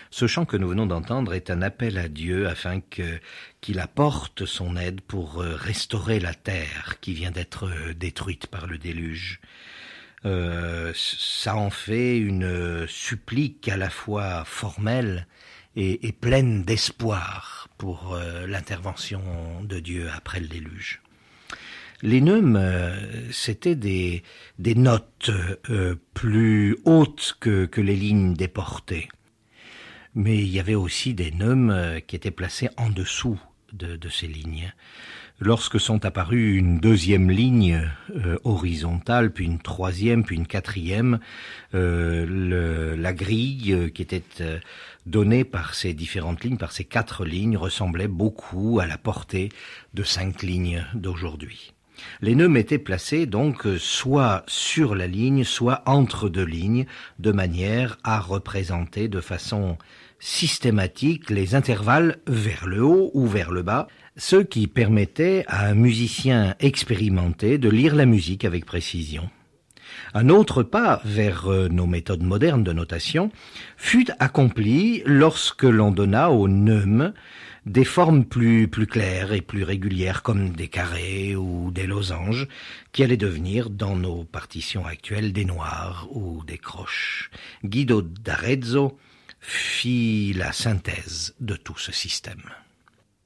Ce chant que nous venons d'entendre est un appel à Dieu afin qu'il apporte son aide pour restaurer la terre qui vient d'être détruite par le déluge. Ça en fait une supplique à la fois formelle et pleine d'espoir pour l'intervention de Dieu après le déluge. Les neumes, c'était des notes plus hautes que les lignes des portées. Mais il y avait aussi des neumes qui étaient placés en dessous de ces lignes. Lorsque sont apparues une deuxième ligne horizontale, puis une troisième, puis une quatrième, la grille qui était donnée par ces différentes lignes, par ces 4 lignes, ressemblait beaucoup à la portée de 5 lignes d'aujourd'hui. Les neumes étaient placés donc soit sur la ligne, soit entre 2 lignes, de manière à représenter de façon systématique les intervalles vers le haut ou vers le bas, ce qui permettait à un musicien expérimenté de lire la musique avec précision. Un autre pas vers nos méthodes modernes de notation fut accompli lorsque l'on donna aux neumes des formes plus claires et plus régulières, comme des carrés ou des losanges, qui allaient devenir, dans nos partitions actuelles, des noirs ou des croches. Guido d'Arezzo fit la synthèse de tout ce système.